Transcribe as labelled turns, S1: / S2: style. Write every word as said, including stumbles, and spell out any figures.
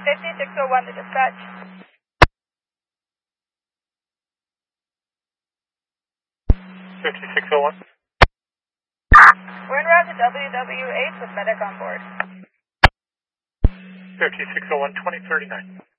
S1: fifty-six oh one to dispatch.
S2: fifty-six oh one.
S1: We're en route to W W eight with medic on board.
S2: fifty-six oh one, twenty thirty-nine.